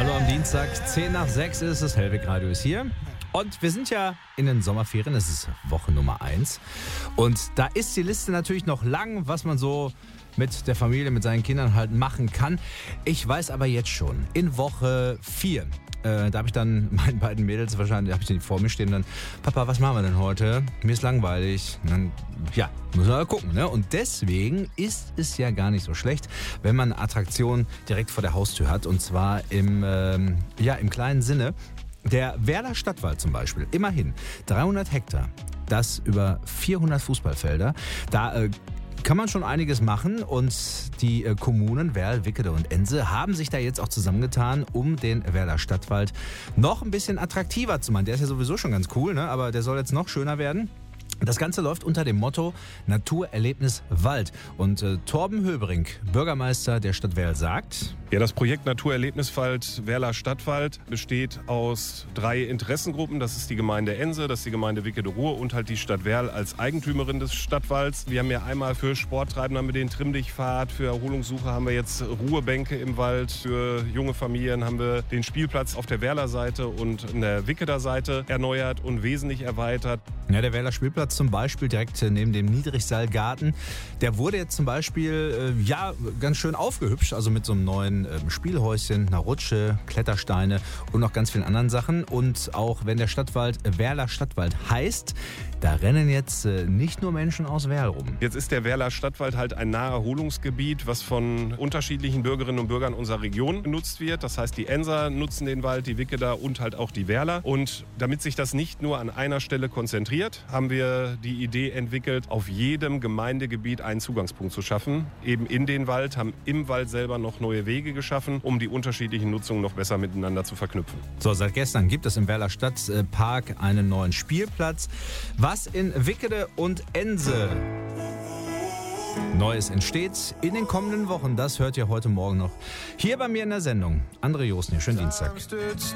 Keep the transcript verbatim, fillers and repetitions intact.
Hallo am Dienstag, zehn nach sechs ist es, Hellweg Radio ist hier. Und wir sind ja in den Sommerferien, es ist Woche Nummer eins. Und da ist die Liste natürlich noch lang, was man so mit der Familie, mit seinen Kindern halt machen kann. Ich weiß aber jetzt schon, in Woche vier, äh, da habe ich dann meinen beiden Mädels wahrscheinlich, habe ich die vor mir stehen, dann, Papa, was machen wir denn heute? Mir ist langweilig. Und dann, ja, müssen wir mal gucken, ne? Und deswegen ist es ja gar nicht so schlecht, wenn man eine Attraktion direkt vor der Haustür hat. Und zwar im, ähm, ja, im kleinen Sinne. Der Werler Stadtwald zum Beispiel, immerhin dreihundert Hektar, das über vierhundert Fußballfelder. Da äh, kann man schon einiges machen und die äh, Kommunen Werl, Wickede und Ense haben sich da jetzt auch zusammengetan, um den Werler Stadtwald noch ein bisschen attraktiver zu machen. Der ist ja sowieso schon ganz cool, ne? Aber der soll jetzt noch schöner werden. Das Ganze läuft unter dem Motto Naturerlebnis Wald. Und äh, Torben Höberink, Bürgermeister der Stadt Werl, sagt: Ja, das Projekt Naturerlebniswald Werler Stadtwald besteht aus drei Interessengruppen. Das ist die Gemeinde Ense, das ist die Gemeinde Wickede-Ruhr und halt die Stadt Werl als Eigentümerin des Stadtwalds. Wir haben ja einmal für Sporttreibende haben wir den Trimm-dich-Pfad, für Erholungssuche haben wir jetzt Ruhebänke im Wald, für junge Familien haben wir den Spielplatz auf der Werler Seite und in der Wickeder Seite erneuert und wesentlich erweitert. Ja, der Werler Spielplatz zum Beispiel direkt neben dem Niedrigseilgarten, der wurde jetzt zum Beispiel äh, ja ganz schön aufgehübscht, also mit so einem neuen äh, Spielhäuschen, einer Rutsche, Klettersteine und noch ganz vielen anderen Sachen. Und auch wenn der Stadtwald Werler Stadtwald heißt, da rennen jetzt äh, nicht nur Menschen aus Werl rum. Jetzt ist der Werler Stadtwald halt ein Naherholungsgebiet, was von unterschiedlichen Bürgerinnen und Bürgern unserer Region genutzt wird. Das heißt, die Enser nutzen den Wald, die Wickeder und halt auch die Werler. Und damit sich das nicht nur an einer Stelle konzentriert, haben wir die Idee entwickelt, auf jedem Gemeindegebiet einen Zugangspunkt zu schaffen. Eben in den Wald, haben im Wald selber noch neue Wege geschaffen, um die unterschiedlichen Nutzungen noch besser miteinander zu verknüpfen. So, seit gestern gibt es im Werler Stadtpark einen neuen Spielplatz. Was in Wickede und Ense Neues entsteht in den kommenden Wochen, das hört ihr heute Morgen noch hier bei mir in der Sendung. André Josny, schönen Dienstag.